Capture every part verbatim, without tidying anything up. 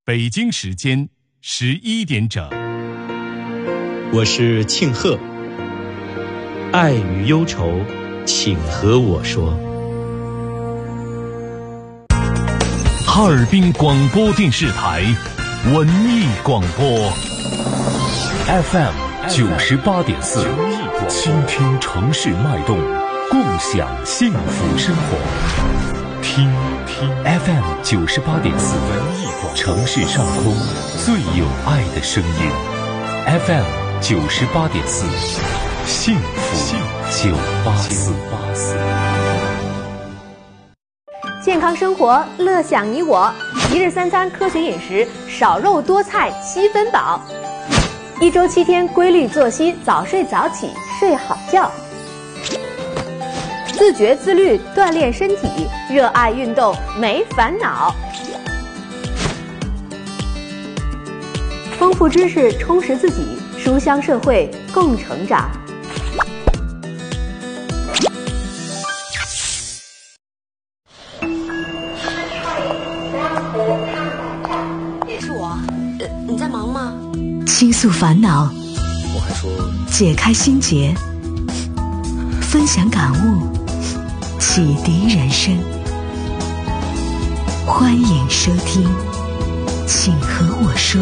北京时间十一点整。 我是庆贺，爱与忧愁，请和我说。 哈尔滨广播电视台文艺广播 F M 九十八点四，倾听城市脉动，共享幸福生活。听听 F M 九十八点四，文艺广播，城市上空最有爱的声音。F M 九十八点四，幸福九八四。 健康生活，乐享你我。一日三餐科学饮食，少肉多菜七分饱。一周七天规律作息，早睡早起，睡好觉。自觉自律，锻炼身体，热爱运动，没烦恼。丰富知识，充实自己，书香社会，共成长。 是我，呃，你在忙吗？ 倾诉烦恼， 我还说解开心结，分享感悟，启迪人生。欢迎收听，请和我说。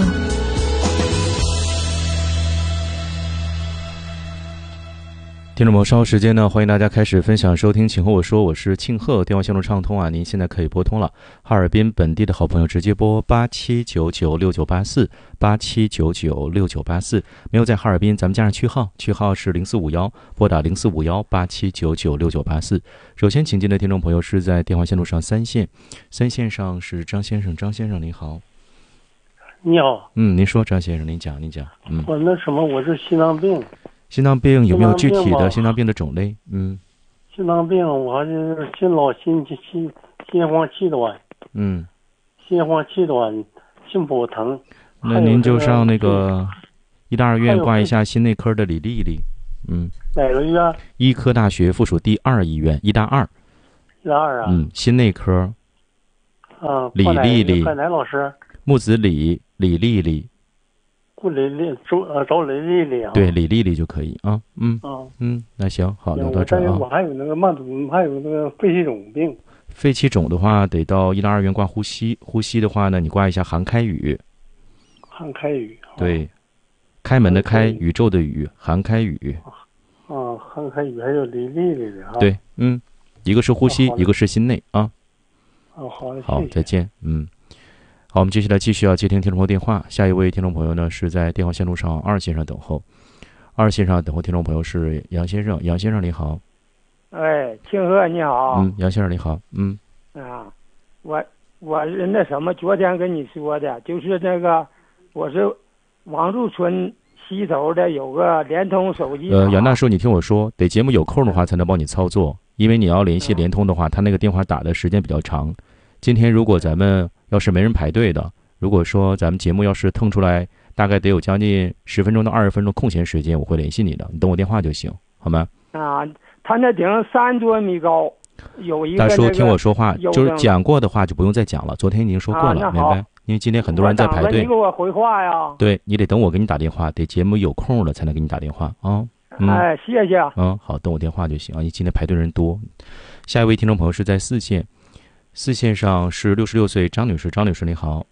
听众朋友，稍后时间呢，欢迎大家开始分享收听，请和我说，我是庆贺，电话线路畅通啊，您现在可以拨通了。哈尔滨本地的好朋友直接拨八七九九六九八四八七九九六九八四，没有在哈尔滨，咱们加上区号，区号是零四五幺，拨打零四五幺八七九九六九八四。首先请进的听众朋友是在电话线路上三线，三线上是张先生，张先生您好。 你好。 嗯，您说，张先生，您讲，您讲。嗯， 我那什么，我是心脏病。 心脏病有没有具体的心脏病的种类？嗯， 心脏病我还是心老心心心慌气短， 嗯， 心慌气短，心脯疼。 那您就上那个医大二院挂一下心内科的李丽丽。嗯， 哪个医院？ 医科大学附属第二医院，医大二。 医大二啊。 嗯，心内科。 啊， 李丽丽。 哪老师？ 木子李，李丽丽。 顾李丽，周呃找李丽丽啊。 对，李丽丽就可以啊。嗯。 啊。 嗯，那行，好，聊到这儿啊。 我还有那个慢阻，还有那个肺气肿病。 肺气肿的话，得到医大二院挂呼吸。呼吸的话呢，你挂一下韩开宇。 韩开宇。 对，开门的开，宇宙的宇，韩开宇。 啊，韩开宇还有李丽丽的啊。 对，嗯，一个是呼吸，一个是心内啊。 哦，好的， 好，再见，嗯。好，我们接下来继续要接听听众朋友电话。下一位听众朋友呢是在电话线路上二线上等候，二线上等候听众朋友是杨先生，杨先生你好。 哎，庆贺你好。 嗯，杨先生你好。嗯。 啊，我我是那什么，昨天跟你说的，就是那个我是王树村西头的有个联通手机。 呃，杨大叔，你听我说，得节目有空的话才能帮你操作，因为你要联系联通的话，他那个电话打的时间比较长。今天如果咱们要是没人排队的，如果说咱们节目要是腾出来，大概得有将近十分钟到二十分钟空闲时间，我会联系你的，你等我电话就行，好吗？ 啊，他那顶三多米高，有一个、那个。 大叔，听我说话，就是讲过的话就不用再讲了，昨天已经说过了， 啊、 明白？因为今天很多人在排队。 你给我回话呀？ 对，你得等我给你打电话，得节目有空了才能给你打电话啊。嗯、 哎，谢谢。 嗯，好，等我电话就行啊。你今天排队人多。下一位听众朋友是在四线。四线上是六十六岁张女士，张女士你好。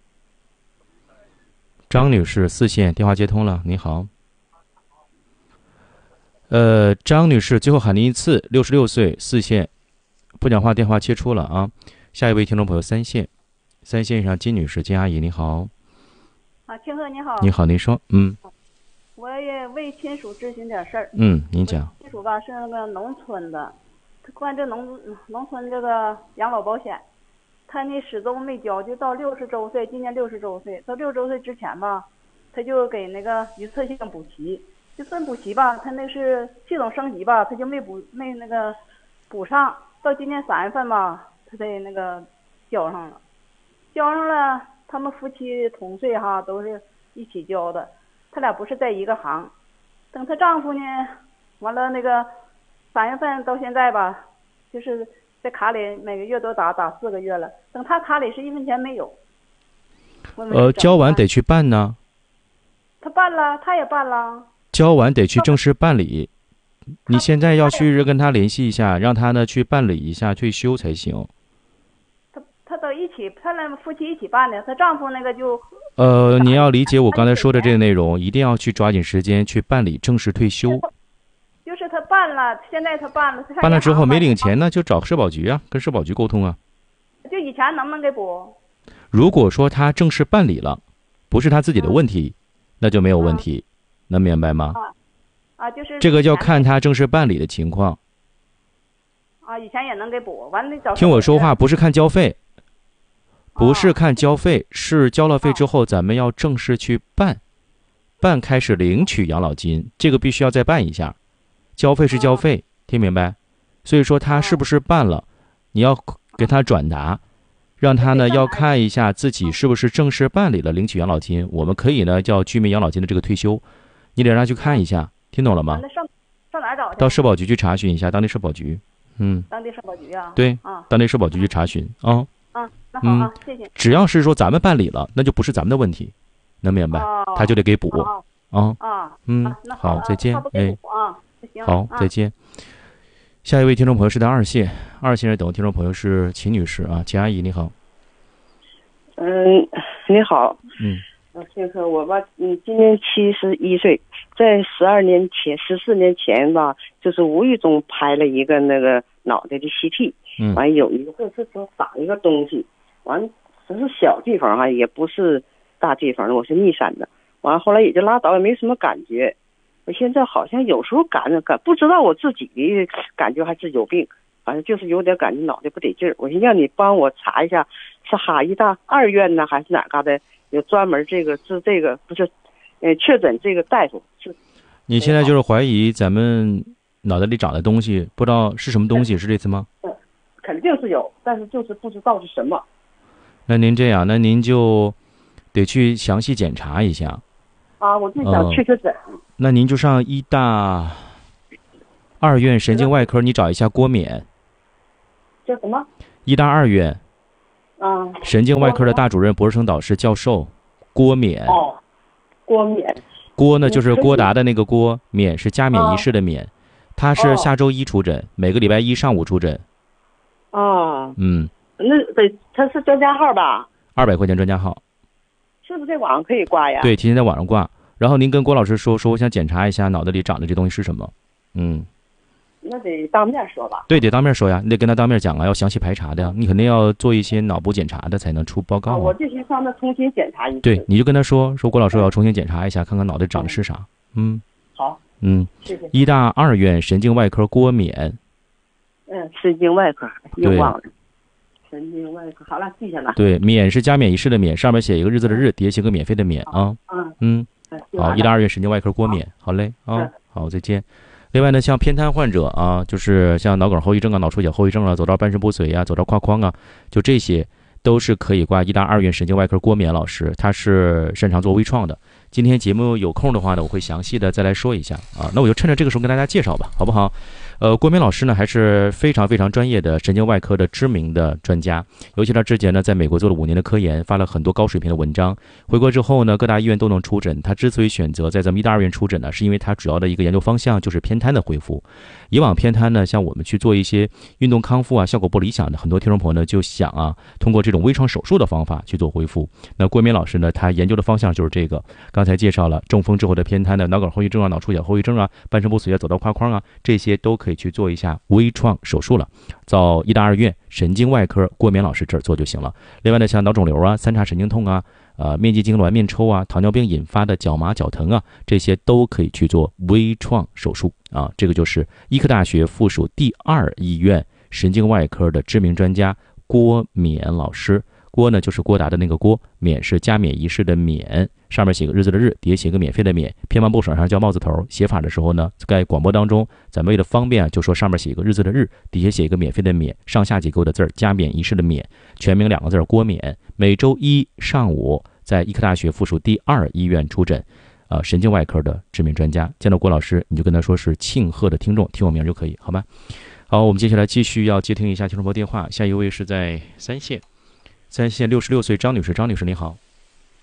张女士，四线电话接通了，你好。呃，张女士，最后喊您一次，六十六岁，四线，不讲话，电话切出了啊。下一位听众朋友三线，三线上金女士，金阿姨你好。 啊，庆贺你好。 你好，您说，嗯。 我也为亲属咨询点事儿。 嗯，您讲。 亲属吧是那个农村的，他关这农农村这个养老保险。他那始终没交，就到六十周岁，今年六十周岁，到六十周岁之前吧，他就给那个一次性补齐，就算补齐吧，他那是系统升级吧，他就没补没那个补上，到今年三月份吧，他得那个交上了，交上了，他们夫妻同岁哈，都是一起交的，他俩不是在一个行，等她丈夫呢，完了那个三月份到现在吧，就是。在卡里每个月都打打四个月了，等他卡里是一分钱没有。 呃，交完得去办呢。 他办了，他也办了。 交完得去正式办理。你现在要去跟他联系一下，让他呢去办理一下退休才行。 他他都一起，他俩夫妻一起办的，他丈夫那个就。 呃，你要理解我刚才说的这个内容，一定要去抓紧时间去办理正式退休。 就是他办了，现在他办了。 办了之后没领钱呢，就找社保局啊，跟社保局沟通啊。 就以前能不能给补？ 如果说他正式办理了，不是他自己的问题，那就没有问题，能明白吗？ 啊啊，就是这个要看他正式办理的情况。 啊，以前也能给补，完了找。 听我说话，不是看交费，不是看交费，是交了费之后，咱们要正式去办，办开始领取养老金，这个必须要再办一下。交费是交费，听明白？所以说他是不是办了，你要给他转达，让他呢要看一下自己是不是正式办理了领取养老金。我们可以呢叫居民养老金的这个退休，你得让他去看一下，听懂了吗？ 上上哪儿找去？ 到社保局去查询一下，当地社保局。嗯， 当地社保局啊。 对， 啊， 当地社保局去查询啊。 啊，那好啊，谢谢。 只要是说咱们办理了，那就不是咱们的问题，能明白？他就得给补啊。 啊， 嗯，好，再见。哎，好，再见。下一位听众朋友是在二线，二线等听众朋友是秦女士啊，秦阿姨你好。 嗯，你好。 嗯。 庆贺我吧，嗯，今年七十一岁，在十二年前、十四年前吧，就是无意中拍了一个那个脑袋的 C T， 嗯， 完有一个是说长一个东西，完只是小地方哈，也不是大地方，我是逆闪的，完后来也就拉倒，也没什么感觉。我现在好像有时候感感不知道我自己的感觉还是有病，反正就是有点感觉脑袋不得劲儿。我先让你帮我查一下，是哈医大二院呢，还是哪嘎的？有专门这个治这个不是，呃，确诊这个大夫是。 你现在就是怀疑咱们脑袋里长的东西，不知道是什么东西，是这次吗？ 嗯，肯定是有，但是就是不知道是什么。 那您这样，那您就得去详细检查一下。 啊，我就想确确诊。 呃、那您就上医大二院神经外科，你找一下郭冕。 叫什么？ 医大二院。 啊， 神经外科的大主任、博士生导师、教授郭冕。 哦，郭冕。 郭呢就是郭达的那个郭，冕是加冕仪式的冕。他是下周一出诊，每个礼拜一上午出诊。 哦。 嗯。 那得他是专家号吧？ 二百块钱专家号。 是不是在网上可以挂呀？ 对，提前在网上挂。然后您跟郭老师说说，我想检查一下脑袋里长的这东西是什么。嗯。 那得当面说吧。 对，得当面说呀，你得跟他当面讲啊，要详细排查的呀，你肯定要做一些脑部检查的才能出报告、啊啊。我这些上那重新检查一次。 对，你就跟他说说，郭老师我要重新检查一下，看看脑袋长的是啥。嗯。 好。 嗯。 谢谢。 医大二院神经外科郭冕。 嗯，神经外科又忘了。神经外科，好了，记下了。 对，冕是加冕仪式的冕，上面写一个日子的日，底下写个免费的免啊。 嗯嗯。好，医大二院神经外科郭冕，好嘞啊，好，再见。另外呢，像偏瘫患者啊，就是像脑梗后遗症啊、脑出血后遗症啊、走道半身不遂啊、走道跨框啊，就这些都是可以挂医大二院神经外科郭冕老师，他是擅长做微创的。今天节目有空的话呢，我会详细的再来说一下啊。那我就趁着这个时候跟大家介绍吧，好不好？呃，郭冕老师呢还是非常非常专业的神经外科的知名的专家，尤其他之前呢在美国做了五年的科研，发了很多高水平的文章。回国之后呢，各大医院都能出诊。他之所以选择在咱们医大二院出诊呢，是因为他主要的一个研究方向就是偏瘫的恢复。以往偏瘫呢，像我们去做一些运动康复啊，效果不理想的，很多听众朋友呢就想啊，通过这种微创手术的方法去做恢复。那郭冕老师呢，他研究的方向就是这个。刚才介绍了中风之后的偏瘫的脑梗后遗症啊、脑出血后遗症啊、半身不遂啊、走道跨框啊，这些都可以去做一下微创手术了，到医大二院神经外科郭冕老师这儿做就行了。另外呢，像脑肿瘤啊、三叉神经痛啊、呃面积痉挛、面抽啊、糖尿病引发的脚麻、脚疼啊，这些都可以去做微创手术啊。这个就是医科大学附属第二医院神经外科的知名专家郭冕老师。郭呢就是郭达的那个郭，冕是加冕仪式的冕，上面写个日子的日，底下写个免费的免，偏旁部首上叫帽字头。写法的时候呢，在广播当中咱们为了方便就说上面写一个日子的日，底下写一个免费的免，上下几勾的字儿，加冕仪式的冕，全名两个字郭冕。每周一上午在医科大学附属第二医院出诊，呃，神经外科的知名专家。见到郭老师，你就跟他说是庆贺的听众，听我名就可以，好吗？好，我们接下来继续要接听一下听众朋友电话，下一位是在三线。三线六十六岁张女士，张女士你好。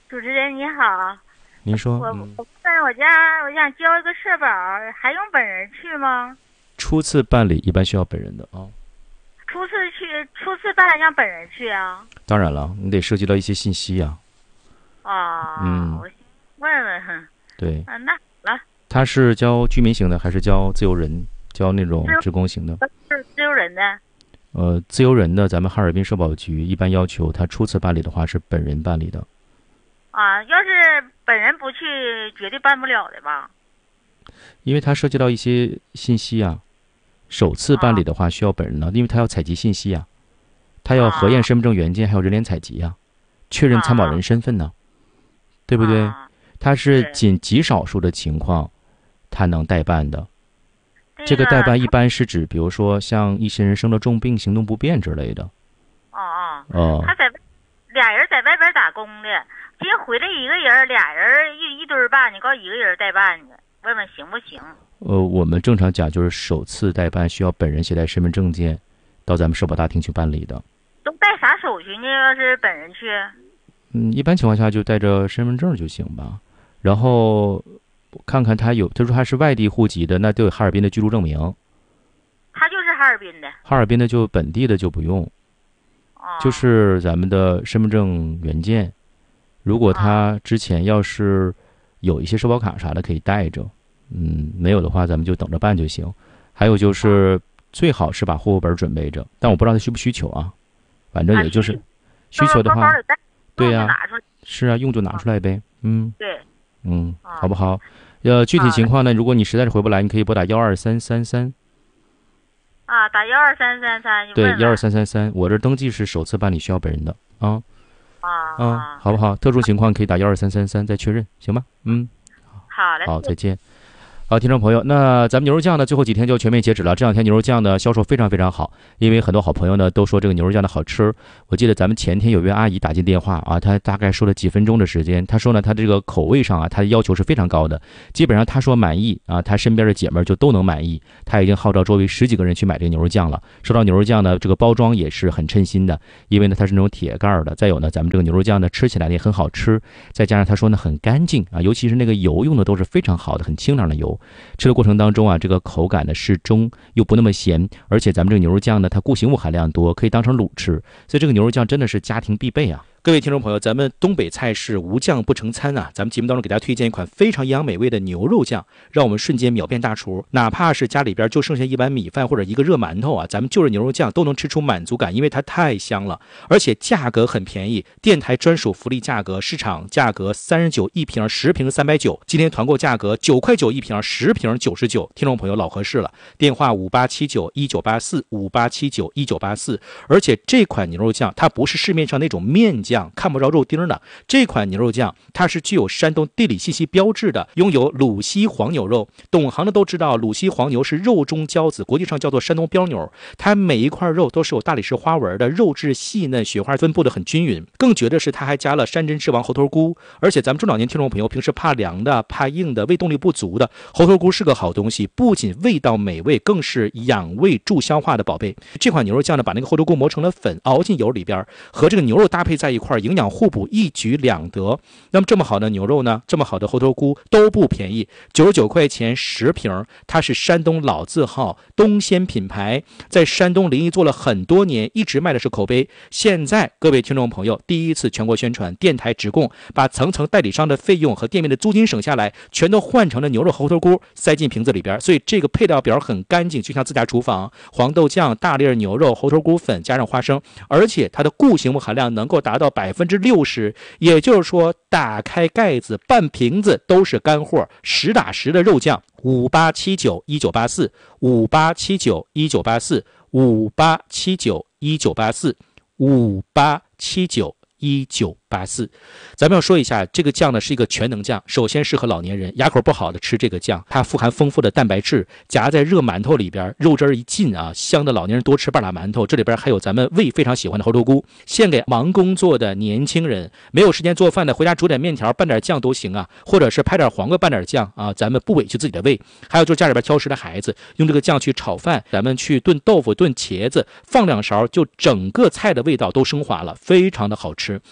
主持人你好， 您说。 我嗯、 我在我家，我想交一个社保，还用本人去吗？ 初次办理一般需要本人的啊。 初次去，初次办让本人去啊？ 当然了，你得涉及到一些信息呀、 啊。哦， 嗯， 我问问。 对。 啊，那好了。 他是交居民型的还是交自由人？交那种职工型的？ 是自由人的。 呃，自由人的，咱们哈尔滨社保局一般要求他初次办理的话是本人办理的。 啊，要是本人不去，绝对办不了的吧？ 因为它涉及到一些信息啊。首次办理的话需要本人呢，啊、因为他要采集信息啊，他要核验身份证原件，还有人脸采集啊，确认参保人身份呢，啊、对不对？ 啊、 他是仅极少数的情况，他能代办的。这个代办一般是指，比如说像一些人生了重病、行动不便之类的。 哦哦。 哦。 他在俩人在外边打工的，今天回来一个人，俩人一一堆办，你告一个人代办去，问问行不行？ 呃，我们正常讲就是首次代办需要本人携带身份证件到咱们社保大厅去办理的。 都带啥手续呢？要是本人去？ 嗯，一般情况下就带着身份证就行吧。然后看看他有，他说他是外地户籍的，那都有哈尔滨的居住证明。 他就是哈尔滨的。 哈尔滨的就本地的就不用。 哦。 就是咱们的身份证原件，如果他之前要是有一些社保卡啥的可以带着。嗯，没有的话，咱们就等着办就行。还有就是，最好是把户口本准备着，但我不知道他需不需求啊。反正也就是，需求的话，对呀、啊，是啊，用就拿出来呗。嗯， 对， 嗯，好不好？呃，具体情况呢，如果你实在是回不来，你可以拨打幺二三三三。 啊，打幺二三三三。 对，幺二三三三，我这登记是首次办理需要本人的啊。 啊。 啊，好不好？特殊情况可以打幺二三三三再确认，行吗？嗯。 好的。 好，再见。好，听众朋友，那咱们牛肉酱呢，最后几天就全面截止了。这两天牛肉酱呢销售非常非常好，因为很多好朋友呢都说这个牛肉酱的好吃。我记得咱们前天有位阿姨打进电话啊，她大概说了几分钟的时间，她说呢，她这个口味上啊，她的要求是非常高的，基本上她说满意啊，她身边的姐妹就都能满意。她已经号召周围十几个人去买这个牛肉酱了。说到牛肉酱呢，这个包装也是很称心的，因为呢它是那种铁盖的。再有呢，咱们这个牛肉酱呢吃起来也很好吃，再加上她说呢很干净啊，尤其是那个油用的都是非常好的，很清凉的油。吃的过程当中啊，这个口感呢适中，又不那么咸，而且咱们这个牛肉酱呢，它固形物含量多，可以当成卤吃，所以这个牛肉酱真的是家庭必备啊。各位听众朋友，咱们东北菜是无酱不成餐啊！咱们节目当中给大家推荐一款非常营养美味的牛肉酱，让我们瞬间秒变大厨。哪怕是家里边就剩下一碗米饭或者一个热馒头啊，咱们就着牛肉酱都能吃出满足感，因为它太香了，而且价格很便宜，电台专属福利价格，市场价格三十九一瓶，十瓶三百九，今天团购价格九块九一瓶，十瓶九十九。听众朋友老合适了，电话五八七九一九八四五八七九一九八四。而且这款牛肉酱它不是市面上那种面酱。看不着肉丁的这款牛肉酱，它是具有山东地理信息标志的，拥有鲁西黄牛肉。懂行的都知道，鲁西黄牛是肉中骄子，国际上叫做山东标牛。它每一块肉都是有大理石花纹的，肉质细嫩，雪花分布的很均匀。更绝的是，它还加了山珍之王猴头菇。而且咱们中老年听众朋友平时怕凉的、怕硬的、胃动力不足的，猴头菇是个好东西，不仅味道美味，更是养胃助消化的宝贝。这款牛肉酱呢，把那个猴头菇磨成了粉，熬进油里边，和这个牛肉搭配在一块，营养互补，一举两得。那么这么好的牛肉呢，这么好的猴头菇都不便宜，九十九块钱十瓶。它是山东老字号东鲜品牌，在山东临沂做了很多年，一直卖的是口碑。现在各位听众朋友第一次全国宣传，电台直供，把层层代理商的费用和店面的租金省下来，全都换成了牛肉猴头菇塞进瓶子里边，所以这个配料表很干净，就像自家厨房。黄豆酱、大粒牛肉、猴头菇粉加上花生，而且它的固形物含量能够达到百分之六十，也就是说打开盖子半瓶子都是干货，实打实的肉酱。五八七九一九八四五八七九一九八四五八七九一九八四五八七九一九八四。咱们要说一下，这个酱呢是一个全能酱，首先适合老年人，牙口不好的吃这个酱，它富含丰富的蛋白质，夹在热馒头里边，肉汁一进啊，香的老年人多吃半拉馒头。这里边还有咱们胃非常喜欢的猴头菇，献给忙工作的年轻人，没有时间做饭的，回家煮点面条拌点酱都行啊，或者是拍点黄瓜拌点酱啊，咱们不委屈自己的胃。还有就是家里边挑食的孩子，用这个酱去炒饭，咱们去炖豆腐、炖茄子，放两勺，就整个菜的味道都升华了，非常的好吃。电话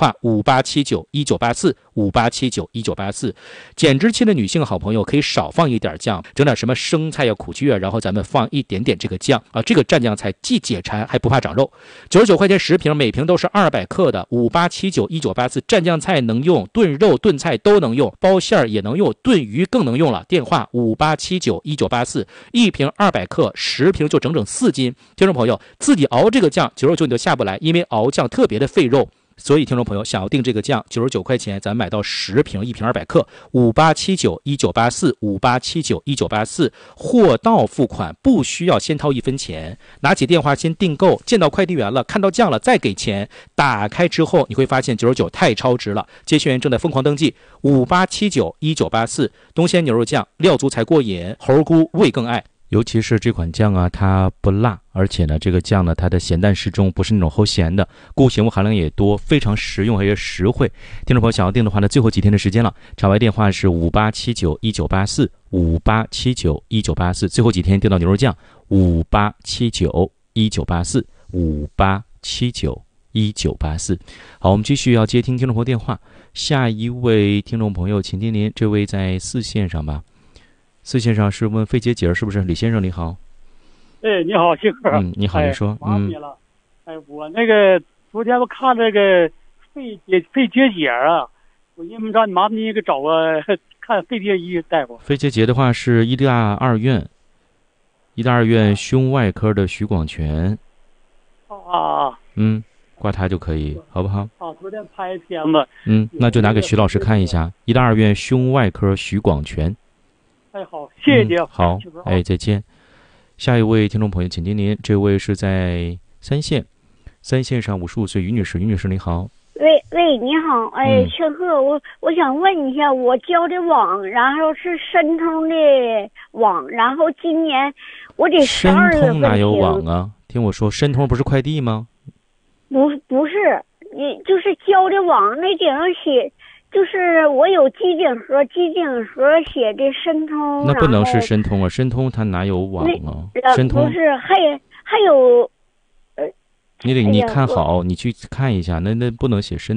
话五八七九一九八四五八七九一九八四。减脂期的女性好朋友可以少放一点酱，整点什么生菜呀、苦苣啊，然后咱们放一点点这个酱啊，这个蘸酱菜既解馋还不怕长肉。九十九块钱十瓶，每瓶都是二百克的，五八七九一九八四。蘸酱菜能用，炖肉炖菜都能用，包馅儿也能用，炖鱼更能用了。电话五八七九一九八四，一瓶二百克，十瓶就整整四斤。听众朋友，自己熬这个酱九十九你都下不来，因为熬酱特别的费肉。所以听众朋友想要订这个酱九十九块钱，咱买到十瓶，一瓶二百克，五八七九一九八四五八七九一九八四，货到付款，不需要先掏一分钱，拿起电话先订购，见到快递员了，看到酱了再给钱，打开之后你会发现九十九太超值了。接线员正在疯狂登记，五八七九一九八四，东鲜牛肉酱，料足才过瘾，猴菇味更爱。 尤其是这款酱啊，它不辣，而且呢，这个酱呢，它的咸淡适中，不是那种齁咸的，固形物含量也多，非常实用而且实惠。听众朋友想要订的话呢，最后几天的时间了，场外电话是五八七九一九八四五八七九一九八四，最后几天订到牛肉酱五八七九一九八四五八七九一九八四。好，我们继续要接听听众朋友电话，下一位听众朋友，请听您，这位在四线上吧。四线上是问肺结节是不是？李先生你好。 哎，你好，谢哥。 嗯，你好，你说。 麻烦你了。哎，我那个昨天我看这个肺结肺结节啊，我因为让你麻烦你给找个看肺结医大夫。 肺结节的话是医大二院，医大二院胸外科的徐广全。 啊。 嗯，挂他就可以，好不好？ 啊，昨天拍片子。 嗯，那就拿给徐老师看一下，医大二院胸外科徐广全。 哎，好，谢谢你。 嗯、好，哎，再见。下一位听众朋友，请听您，这位是在三线，三线上五十五岁于女士，于女士你好。 喂喂，你好，哎，庆贺，我我想问一下，我交的网，然后是申通的网，然后今年我得十二月份。 申通哪有网啊？听我说，申通不是快递吗？ 不不是，你就是交的网，那顶上写。就是我有机顶盒，机顶盒写的申通， 那不能是申通啊！申通它哪有网啊？申通不是，还还有，呃， 你得你看好，你去看一下，那那不能写申。